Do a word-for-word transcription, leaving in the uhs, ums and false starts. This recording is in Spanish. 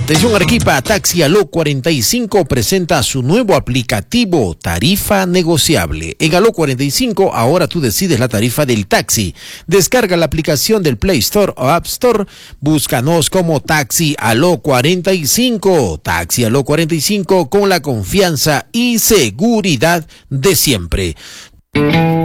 Atención Arequipa, Taxi Aló cuarenta y cinco presenta su nuevo aplicativo Tarifa Negociable. En Aló cuarenta y cinco ahora tú decides la tarifa del taxi. Descarga la aplicación del Play Store o App Store. Búscanos como Taxi Aló cuarenta y cinco. Taxi Aló cuarenta y cinco con la confianza y seguridad de siempre.